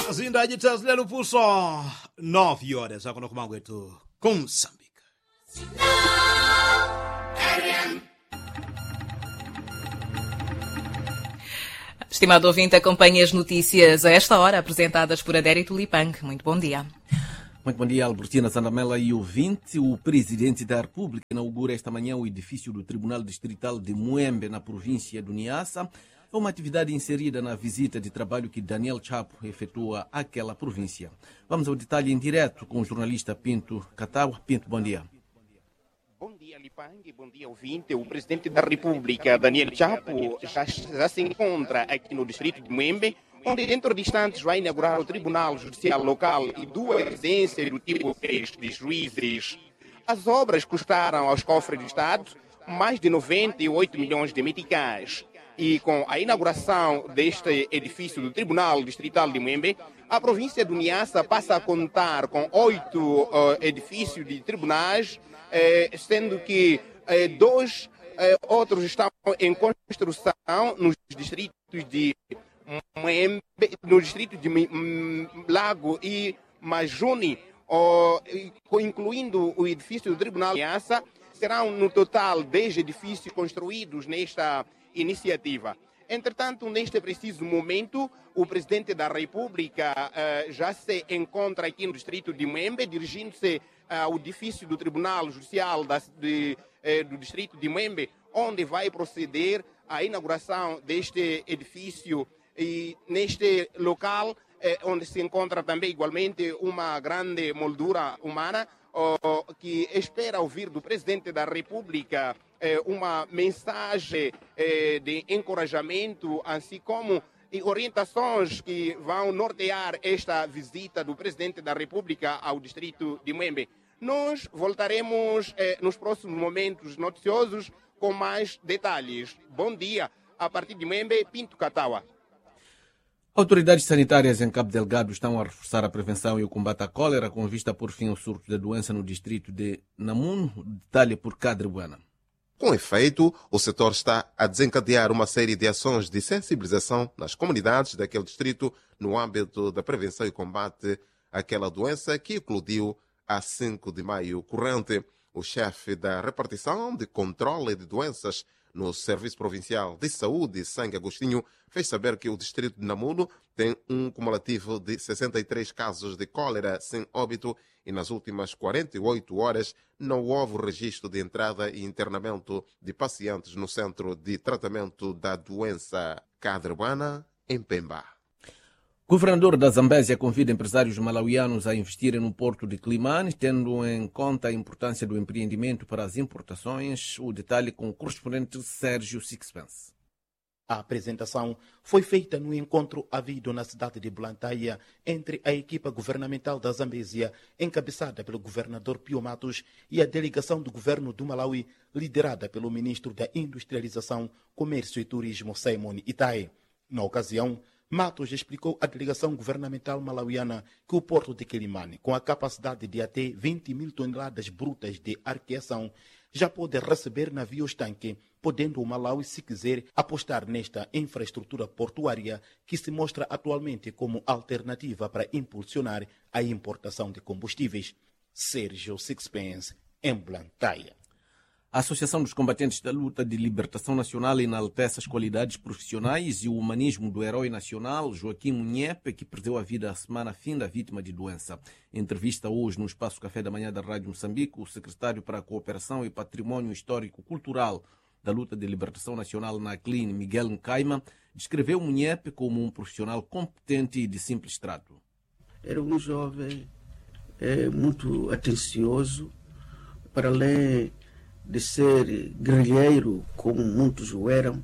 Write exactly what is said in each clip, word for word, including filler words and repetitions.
Zindaji tazilelo puso nove horas ako nakumango wetu kumsambika. Estimado ouvinte, acompanhe as notícias a esta hora, apresentadas por Adério Tulipang. Muito bom dia. Muito bom dia, Albertina Sandamela e ouvinte. O Presidente da República inaugura esta manhã o edifício do Tribunal Distrital de Muembe, na província do Niassa. É uma atividade inserida na visita de trabalho que Daniel Chapo efetua àquela província. Vamos ao detalhe em direto com o jornalista Pinto Katawa. Pinto, bom dia. Bom dia, Lipang, bom dia, ouvinte. O Presidente da República, Daniel Chapo, já, já se encontra aqui no distrito de Muembe, onde dentro de instantes vai inaugurar o Tribunal Judicial Local e duas residências do tipo de juízes. As obras custaram aos cofres do Estado mais de noventa e oito milhões de meticais. E com a inauguração deste edifício do Tribunal Distrital de Muembe, a província do Niassa passa a contar com oito uh, edifícios de tribunais, eh, sendo que eh, dois eh, outros estão em construção nos distritos de Muembe, no distrito de M Lago e Majuni, oh, incluindo o edifício do Tribunal de Niassa. Serão no total dez edifícios construídos nesta iniciativa. Entretanto, neste preciso momento, o Presidente da República uh, já se encontra aqui no distrito de Muembe, dirigindo-se ao edifício do Tribunal Judicial da, de, uh, do distrito de Muembe, onde vai proceder à inauguração deste edifício. E neste local, uh, onde se encontra também igualmente uma grande moldura humana, uh, que espera ouvir do Presidente da República uma mensagem de encorajamento, assim como orientações que vão nortear esta visita do Presidente da República ao distrito de Muembe. Nós voltaremos nos próximos momentos noticiosos com mais detalhes. Bom dia, a partir de Muembe, Pinto Katawa. Autoridades sanitárias em Cabo Delgado estão a reforçar a prevenção e o combate à cólera com vista a pôr fim ao surto da doença no distrito de Namuno. Detalhe por Cadrebuana. Com efeito, o setor está a desencadear uma série de ações de sensibilização nas comunidades daquele distrito no âmbito da prevenção e combate àquela doença que eclodiu a cinco de maio corrente. O chefe da repartição de controle de doenças no Serviço Provincial de Saúde, Sangue Agostinho, fez saber que o distrito de Namuno tem um cumulativo de sessenta e três casos de cólera sem óbito e nas últimas quarenta e oito horas não houve registro de entrada e internamento de pacientes no Centro de Tratamento da Doença Cadrebuana, em Pemba. O governador da Zambésia convida empresários malauianos a investirem no porto de Climane, tendo em conta a importância do empreendimento para as importações. O detalhe com o correspondente Sérgio Sixpence. A apresentação foi feita no encontro havido na cidade de Blantyre entre a equipa governamental da Zambésia, encabeçada pelo governador Pio Matos, e a delegação do governo do Malawi, liderada pelo ministro da Industrialização, Comércio e Turismo, Simon Itai. Na ocasião, Matos explicou à delegação governamental malauiana que o porto de Quelimane, com a capacidade de até vinte mil toneladas brutas de arqueação, já pode receber navios-tanque, podendo o Malawi, se quiser, apostar nesta infraestrutura portuária que se mostra atualmente como alternativa para impulsionar a importação de combustíveis. Sérgio Sixpence, em Blantyre. A Associação dos Combatentes da Luta de Libertação Nacional enaltece as qualidades profissionais e o humanismo do herói nacional Joaquim Munhepe, que perdeu a vida a semana fim da vítima de doença. Em entrevista hoje no Espaço Café da Manhã da Rádio Moçambique, o secretário para a Cooperação e Património Histórico-Cultural da Luta de Libertação Nacional na C L I N, Miguel Nkaima, descreveu Munhepe como um profissional competente e de simples trato. Era um jovem é, muito atencioso, para além de ser guerrilheiro, como muitos o eram.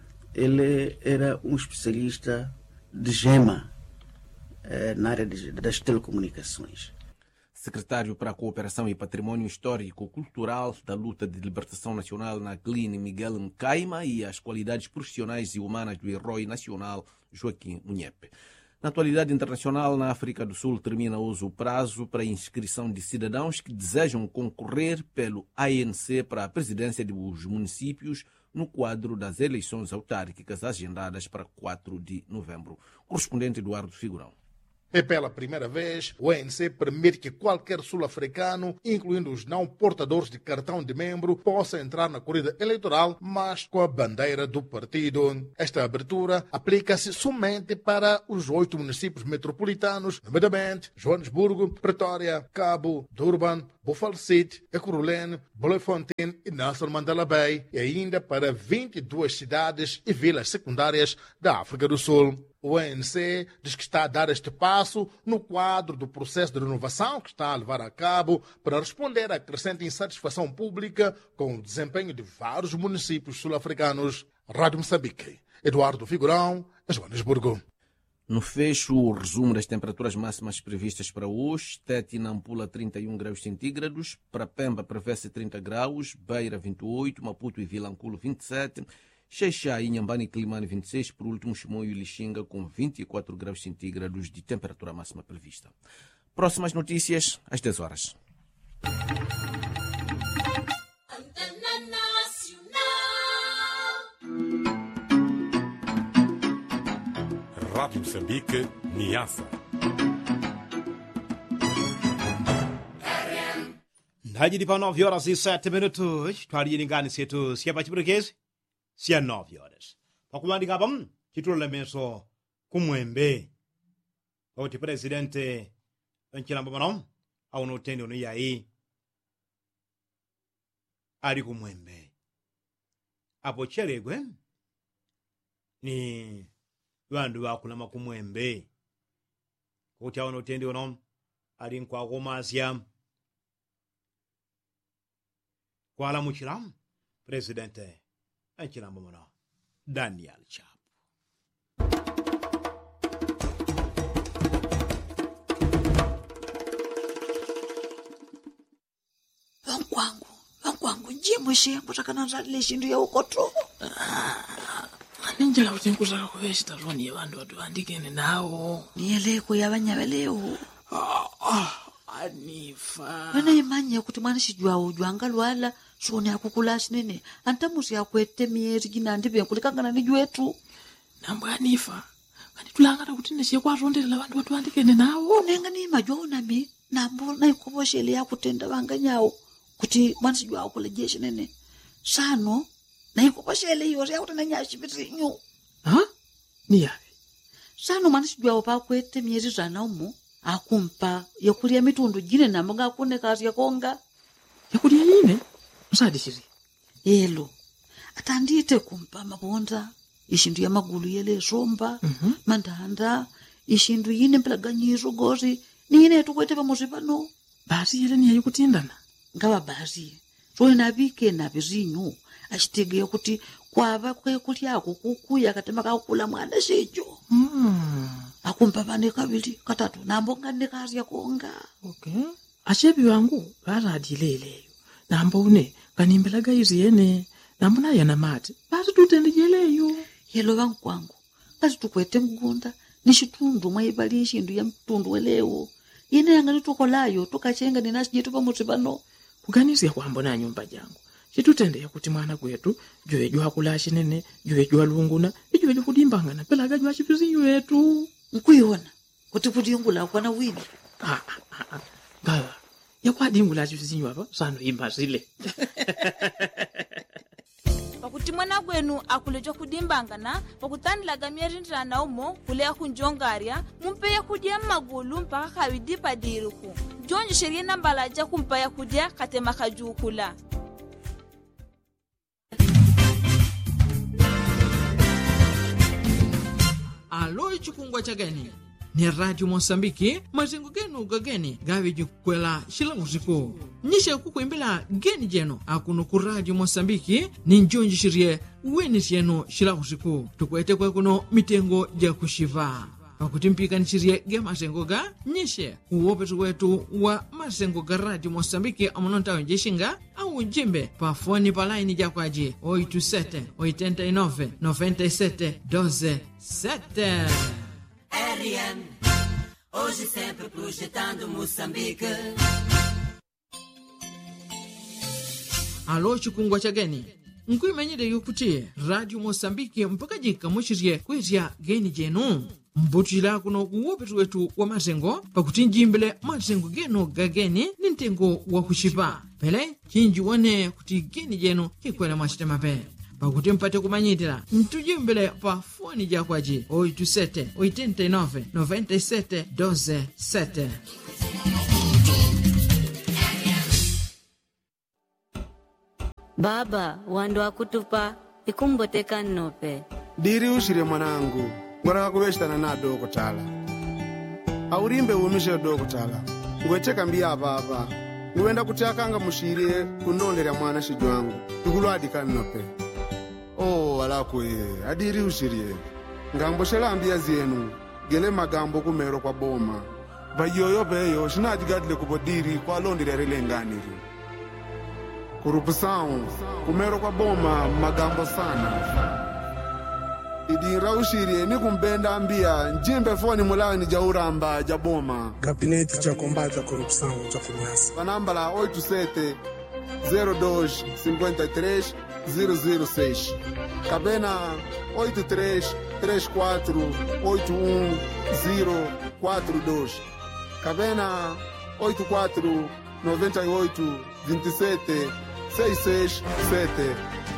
Ele era um especialista de gema eh, na área de, das telecomunicações. Secretário para a Cooperação e Património Histórico-Cultural da Luta de Libertação Nacional na C L I N, Miguel Nkaima, e as qualidades profissionais e humanas do herói nacional Joaquim Munhepe. Na atualidade internacional, na África do Sul, termina hoje o prazo para inscrição de cidadãos que desejam concorrer pelo A N C para a presidência dos municípios no quadro das eleições autárquicas agendadas para quatro de novembro. Correspondente Eduardo Figurão. E pela primeira vez, o A N C permite que qualquer sul-africano, incluindo os não portadores de cartão de membro, possa entrar na corrida eleitoral, mas com a bandeira do partido. Esta abertura aplica-se somente para os oito municípios metropolitanos, nomeadamente Joanesburgo, Pretória, Cabo, Durban, Buffalo City, Ekurhuleni, Bloemfontein e Nelson Mandela Bay, e ainda para vinte e duas cidades e vilas secundárias da África do Sul. O A N C diz que está a dar este passo no quadro do processo de renovação que está a levar a cabo para responder à crescente insatisfação pública com o desempenho de vários municípios sul-africanos. Rádio Moçambique, Eduardo Figurão, Joanesburgo. No fecho, o resumo das temperaturas máximas previstas para hoje: Tete e Nampula trinta e um graus centígrados, para Pemba prevê-se trinta graus, Beira vinte e oito, Maputo e Vilanculo vinte e sete, Xexá, Inhambane e Climane vinte e seis, por último Chimoio e Lixinga com vinte e quatro graus centígrados de temperatura máxima prevista. Próximas notícias às dez horas. Rádio Moçambique, Niassa. Ndaji pa nove horas e sete minutos. Twaliyilingani setu siya pa chipurekezi siya nove horas. Pakulandika pam chitulo meso kumwembe. Oti presidente nchilamba manom au no tendo no yai ali kumwembe. Apo cheregwe ni vandu vakulama kumwembe kuti awo notende uno ali nkwakomasya kwalamuchira presidente anchilamba muno Daniel Chapo. Vankwangu vankwangu njimwe shembo takananzalile shindu ya ukoto ninjala kuti nkutaka kuvesta roni vantu vatu vandikene nawo niyeleko yavanyavelewo anifa vana imanya kuti mwana xijwawo jwanga lwala xone akukula xinene antamusi yakwete mieri jinandive kulikangana ni jwetu nambo anifa kandi tulangata kuti neshiye kwaronderera vantu vatu vandikene nawo nenga ni majonami nambo naikovoshele yakutenda vanganyawo kuti mwana xijwawo kuleje xinene sano naikovoshele iyo yakutenda nyaxivirinyu ha niyavi sano mwana xijwawo pakwete mieri zana umo akumpa yakulia mitundu jine namanga akune kazi yakonga yakulia yine usadi shiri elo atandite kumpa mabonda ishindu ya magulu yele somba mm -hmm. mandanda ishindu yine mpelaganyizo gozi nine tukwete pamozi pano basi yele niye kutindana ngawa basi so inabike na bizinyu ashitege kuti kwava kwe kulyako kukuya katema kakula mwana sejo mm. akumpa vane kabili katatu nambonga nekazi yakonga okay ashebi wangu varadileleyo nambone kanimbelaga izi yene nambona yana mati basi tutendejeleyo yelo vangu kwangu basi tukwete mgunda nishitundu mwaibali shindu ya mtundu welewo yene yangani tukolayo tukachenga ninasijitu pamuti pano kuganizia kwambona nyumba jangu chitutendeye kuti mwana kwetu jwe jwa kula shinene jwe jwa lunguna jwe jwa kudimbangana pelaga jwa chipizinyu yetu nkuiona kuti kuti yungula kwana wini ah ah ah gawa yakwadi ngula chipizinyu apa sano imazile pakuti mwana gwenu akulejo kudimbangana pakutandilaga mierindira na umo kulea kunjongaria mumpeya kudia magulu mpaka kawidipa diruku jonji sheria nambalaja kumpaya kudia katema kajukula alo chikungwa chageni ni Radio Moçambique mazengo genu gageni gavi jikwela shilangu ziku nyisha kukuimbila geni jeno akuno ku Radio Moçambique ni njonji shirie weni sieno shilangu ziku tukwete kwa kuno mitengo ja kushiva pakuti mpika nishirie ge mazengo ga nyishe uwopetu wetu wa mazengo ga Radio Moçambique amononta njeshinga au njimbe pa foni pa line ja kwaji oito sete oitenta e nove noventa e sete doze sete. R M, hoje sempre projetando Moçambique. Alo chikungwa chageni nkuimenyede yukuti Radio Moçambique mpaka jika mushirie kwezia geni jenu mbutira kuno kuwopetu wetu wa mazengo pakuti njimbile mazengo geno gageni ni mtengo wa kuchipa pele chinji wane kuti geni jeno kikwela mwachitema pe pakuti mpate kumanyitira mtujimbile pa foni jakwaji oito sete oitenta e nove noventa e sete doze sete. Baba wando akutupa ikumboteka nnope diri ushire mwanangu ngora kuveshitana na doko tala aurimbe umishe doko tala ngwecheka mbia baba ngwenda kuti akanga mushire kundolera mwana shijwangu ikulwadika nnope oh alakwe adiri ushire ngamboshela ambia zenu gele magambo kumero kwa boma bayoyo beyo shinadigadile kubodiri kwa londire relenganiri kurupusao kumero kwa boma magambo sana idira ushirie ni kumbenda ambia njimbe foni mulani jauramba jaboma gabinete cha combate a corrupção cha Funiasa panambala oito sete zero dois cinquenta e três zero zero seis cabena oito três três quatro oito um zero quatro dois cabena oito quatro noventa e oito vinte e sete seis seis sete